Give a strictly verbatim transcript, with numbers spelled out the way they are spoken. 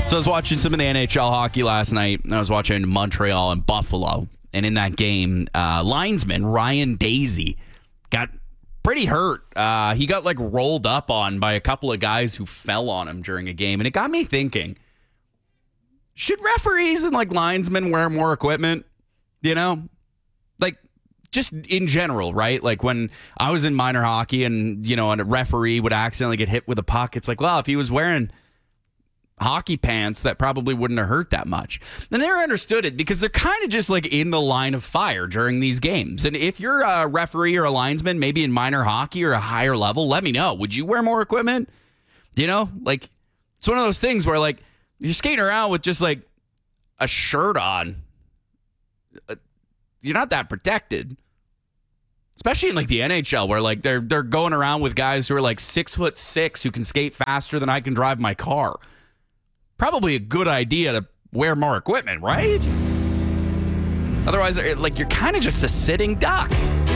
So I was watching some of the N H L hockey last night. I was watching Montreal and Buffalo. And in that game, uh, linesman Ryan Daisy got pretty hurt. Uh, he got like rolled up on by a couple of guys who fell on him during a game. And it got me thinking, should referees and like linesmen wear more equipment? You know, like just in general, right? Like when I was in minor hockey and, you know, and a referee would accidentally get hit with a puck, it's like, well, if he was wearing hockey pants, that probably wouldn't have hurt that much. And they understood it because they're kind of just like in the line of fire during these games. And if you're a referee or a linesman, maybe in minor hockey or a higher level, let me know. Would you wear more equipment? You know, like it's one of those things where like you're skating around with just like a shirt on. You're not that protected. Especially in like the N H L where like they're they're going around with guys who are like six foot six who can skate faster than I can drive my car. Probably a good idea to wear more equipment, right? Otherwise, like, you're kind of just a sitting duck.